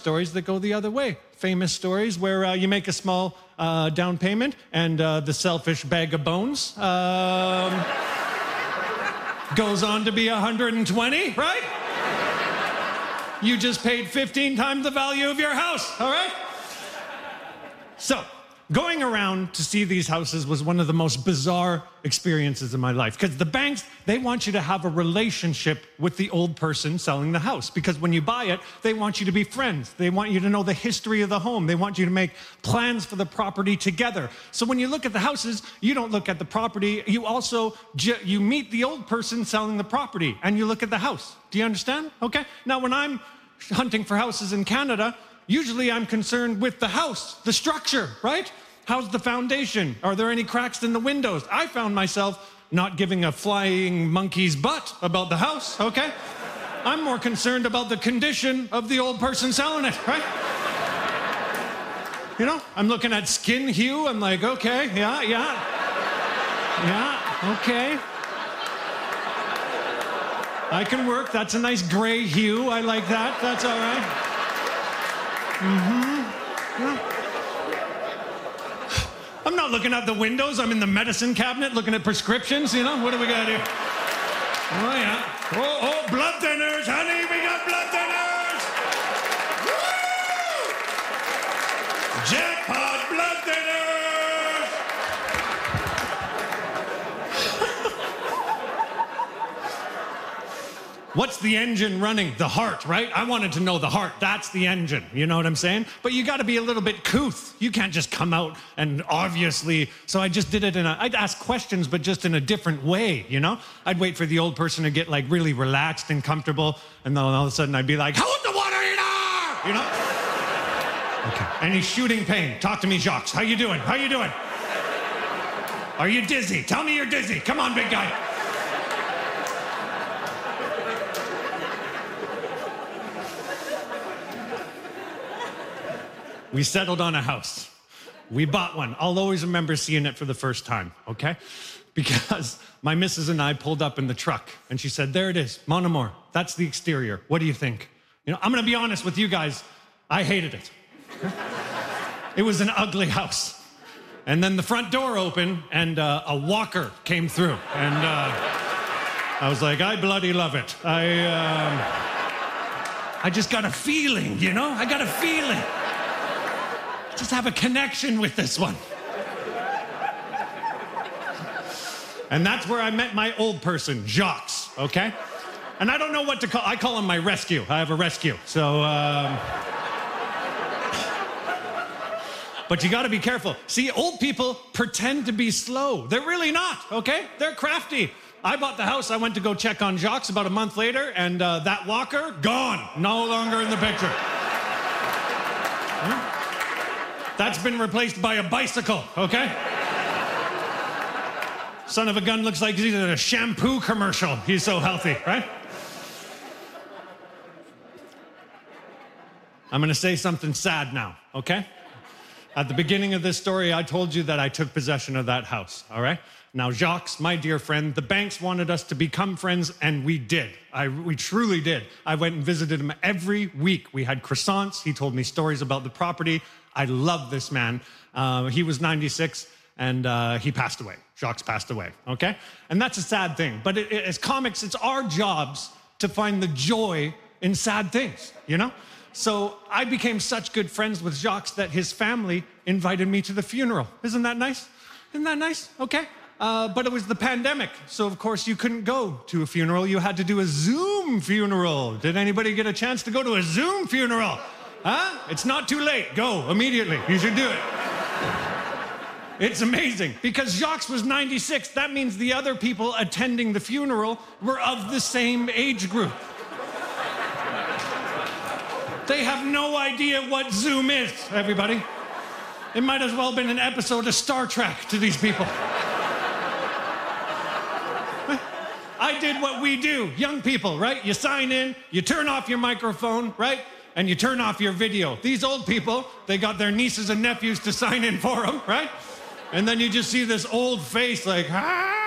stories that go the other way. Famous stories where you make a small down payment and the selfish bag of bones goes on to be 120, right? You just paid 15 times the value of your house, all right? So, going around to see these houses was one of the most bizarre experiences in my life, because the banks, they want you to have a relationship with the old person selling the house, because when you buy it, they want you to be friends. They want you to know the history of the home. They want you to make plans for the property together. So when you look at the houses, you don't look at the property. You also, you meet the old person selling the property, and you look at the house. Do you understand? Okay. Now, when I'm hunting for houses in Canada, usually I'm concerned with the house, the structure, right? How's the foundation? Are there any cracks in the windows? I found myself not giving a flying monkey's butt about the house, okay? I'm more concerned about the condition of the old person selling it, right? You know, I'm looking at skin hue. I'm like, okay, yeah, okay. I can work. That's a nice gray hue. I like that. That's all right. Yeah. I'm not looking out the windows. I'm in the medicine cabinet looking at prescriptions, you know? What do we got here? Oh, yeah. Oh, blood thinners, honey. We got blood thinners. Woo! Jackpot blood thinners. What's the engine running? The heart, right? I wanted to know the heart. That's the engine. You know what I'm saying? But you got to be a little bit couth. You can't just come out and obviously. So I just did it I'd ask questions, but just in a different way, you know? I'd wait for the old person to get like really relaxed and comfortable. And then all of a sudden I'd be like, hold the water heater! You know? Okay. Any shooting pain? Talk to me, Jacques. How you doing? How you doing? Are you dizzy? Tell me you're dizzy. Come on, big guy. We settled on a house. We bought one. I'll always remember seeing it for the first time, okay? Because my missus and I pulled up in the truck, and she said, there it is, Mon Amour. That's the exterior. What do you think? You know, I'm gonna be honest with you guys. I hated it. It was an ugly house. And then the front door opened, and a walker came through. And I was like, I bloody love it. I just got a feeling, you know? I got a feeling. Just have a connection with this one. And that's where I met my old person, Jacques, okay? And I don't know what to call, I call him my rescue. I have a rescue, so, But you gotta be careful. See, old people pretend to be slow. They're really not, okay? They're crafty. I bought the house, I went to go check on Jacques about a month later, and that walker, gone, no longer in the picture. That's been replaced by a bicycle, okay? Son of a gun looks like he's in a shampoo commercial. He's so healthy, right? I'm gonna say something sad now, okay? At the beginning of this story, I told you that I took possession of that house, all right? Now, Jacques, my dear friend, the banks wanted us to become friends, and we did. We truly did. I went and visited him every week. We had croissants. He told me stories about the property. I love this man. He was 96, and he passed away. Jacques passed away, okay? And that's a sad thing. But as comics, it's our jobs to find the joy in sad things, you know? So I became such good friends with Jacques that his family invited me to the funeral. Isn't that nice? Isn't that nice? Okay. But it was the pandemic, so of course you couldn't go to a funeral. You had to do a Zoom funeral. Did anybody get a chance to go to a Zoom funeral? Huh? It's not too late. Go immediately. You should do it. It's amazing. Because Jacques was 96, that means the other people attending the funeral were of the same age group. They have no idea what Zoom is, everybody. It might as well have been an episode of Star Trek to these people. I did what we do, young people, right? You sign in, you turn off your microphone, right? And you turn off your video. These old people, they got their nieces and nephews to sign in for them, right? And then you just see this old face like, ah!